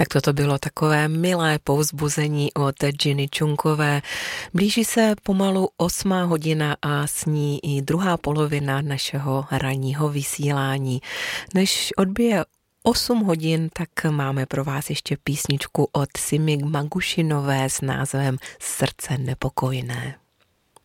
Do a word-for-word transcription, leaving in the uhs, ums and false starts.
Tak toto bylo takové milé povzbuzení od Ginny Čunkové. Blíží se pomalu osmá hodina a s ní i druhá polovina našeho ranního vysílání. Než odbije osm hodin, tak máme pro vás ještě písničku od Simi Magušinové s názvem Srdce nepokojné.